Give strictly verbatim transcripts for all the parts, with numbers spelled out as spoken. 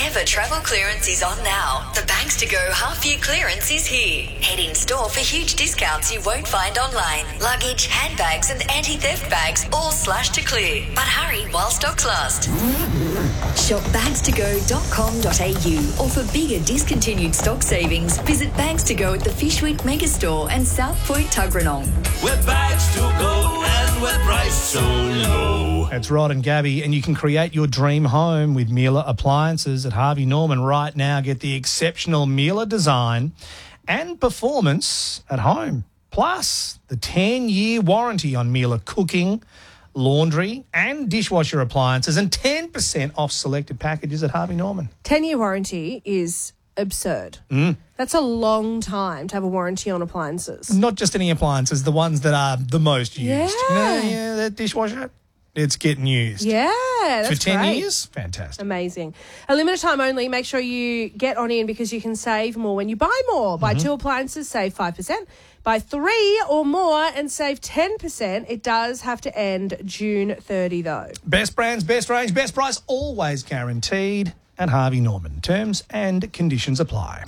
ever travel clearance is on now. The Banks to Go half-year clearance is here. Head in store for huge discounts you won't find online. Luggage, handbags and anti-theft bags all slashed to clear. But hurry while stocks last. Shop bags to go dot com dot a u or for bigger discontinued stock savings, visit Bags to Go at the Fishwick Megastore and South Point Tuggeranong. We're bags to go and we're priced so low. That's Rod and Gabby, and you can create your dream home with Miele Appliances at Harvey Norman right now. Get the exceptional Miele design and performance at home. Plus, the ten-year warranty on Miele cooking, laundry and dishwasher appliances, and ten percent off selected packages at Harvey Norman. ten-year warranty is absurd. Mm. That's a long time to have a warranty on appliances. Not just any appliances, the ones that are the most used. Yeah. You know, yeah, that dishwasher, it's getting used. Yeah, that's For ten great. years? Fantastic. Amazing. A limited time only. Make sure you get on in because you can save more when you buy more. Buy Mm-hmm. two appliances, save five percent. Buy three or more and save ten percent. It does have to end June thirtieth, though. Best brands, best range, best price, always guaranteed at Harvey Norman. Terms and conditions apply.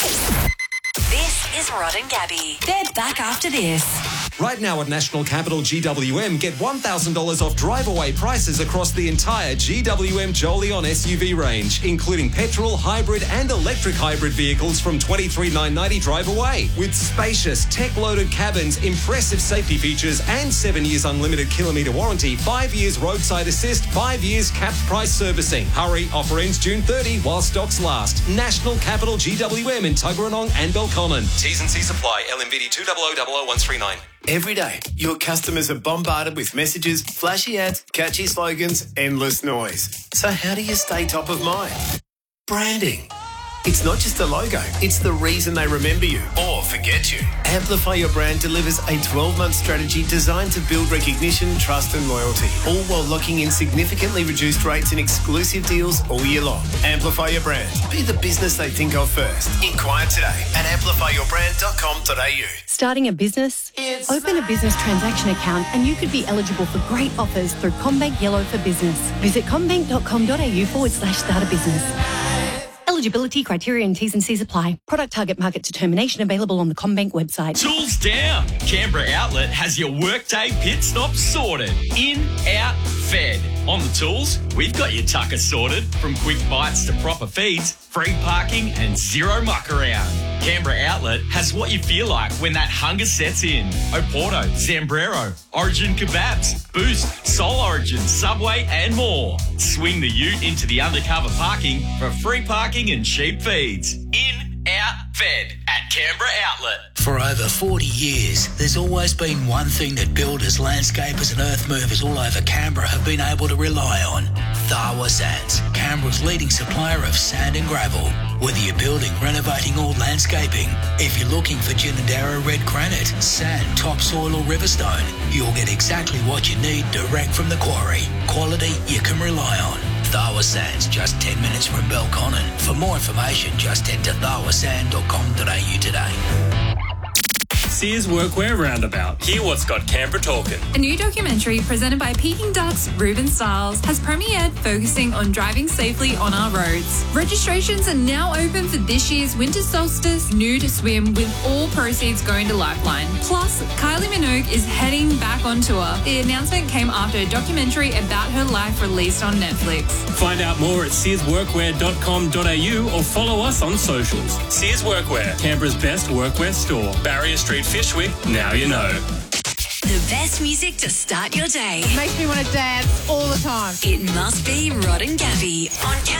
This is Rod and Gabby. They're back after this. Right now at National Capital G W M, get one thousand dollars off drive-away prices across the entire G W M Jolion S U V range, including petrol, hybrid and electric hybrid vehicles from twenty-three thousand nine hundred ninety dollars drive away. With spacious, tech-loaded cabins, impressive safety features and seven years unlimited kilometre warranty, five years roadside assist, five years capped price servicing. Hurry, offer ends June thirtieth while stocks last. National Capital G W M in Tuggeranong and Belconnen. T's and C's apply. L M V D two zero zero zero zero one three nine. Every day, your customers are bombarded with messages, flashy ads, catchy slogans, endless noise. So how do you stay top of mind? Branding. It's not just a logo, it's the reason they remember you or forget you. Amplify Your Brand delivers a twelve-month strategy designed to build recognition, trust and loyalty, all while locking in significantly reduced rates and exclusive deals all year long. Amplify Your Brand. Be the business they think of first. Inquire today at amplify your brand dot com dot a u. Starting a business? It's Open a business transaction account and you could be eligible for great offers through CommBank Yellow for Business. Visit commbank dot com dot a u forward slash start a business. Eligibility, criteria and T's and C's apply. Product target market determination available on the CommBank website. Tools down. Canberra Outlet has your workday pit stop sorted. In, out, fed. On the tools, we've got your tucker sorted. From quick bites to proper feeds, free parking and zero muck around. Canberra Outlet has what you feel like when that hunger sets in. Oporto, Zambrero, Origin Kebabs, Boost, Soul Origin, Subway and more. Swing the ute into the undercover parking for free parking and cheap feeds. In, out, fed at Canberra Outlet. For over forty years, there's always been one thing that builders, landscapers and earth movers all over Canberra have been able to rely on. Tharwa Sands, Canberra's leading supplier of sand and gravel. Whether you're building, renovating or landscaping, if you're looking for Ginninderra red granite, sand, topsoil or riverstone, you'll get exactly what you need direct from the quarry. Quality you can rely on. Tharwa Sands, just ten minutes from Belconnen. For more information, just head to tharwa sand dot com dot a u today. Sears Workwear Roundabout. Hear what's got Canberra talking. A new documentary presented by Peking Duck's Ruben Stiles has premiered, focusing on driving safely on our roads. Registrations are now open for this year's Winter Solstice Nude Swim, with all proceeds going to Lifeline. Plus, Kylie Minogue is heading back on tour. The announcement came after a documentary about her life released on Netflix. Find out more at sears workwear dot com dot a u or follow us on socials. Sears Workwear, Canberra's best workwear store. Barrier Street, Fishwick, now you know. The best music to start your day. Makes me want to dance all the time. It must be Rod and Gabby on Canberra.